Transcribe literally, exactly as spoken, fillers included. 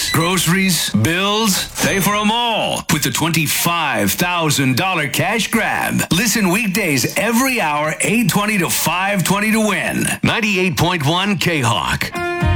groceries, bills, pay for them all with the twenty-five thousand dollars cash grab. Listen weekdays every hour, eight twenty to five twenty to win. ninety-eight point one K-Hawk.